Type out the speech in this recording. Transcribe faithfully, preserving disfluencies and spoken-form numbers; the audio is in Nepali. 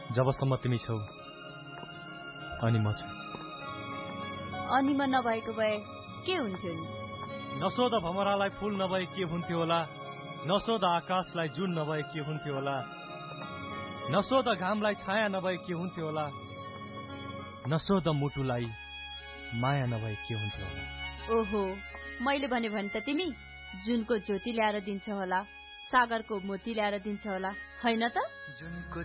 जबसम्म तिमी छौ अनि म छु। अनि म नभएको भए के हुन्थ्यो नि? नसोध भमरालाई फूल नभए के हुन्थ्यो होला, नसोध आकाशलाई जुन नभए के हुन्थ्यो होला, नसोध घामलाई छाया नभए के हुन्थ्यो होला, नसोध मुटुलाई माया नभए के हुन्थ्यो होला। ओहो, मैले भने भने त तिमी जुनको ज्योति ल्याएर दिन्छ होला, सागरको मोती ल्याएर दिन्छ होला, हैन त? जुनको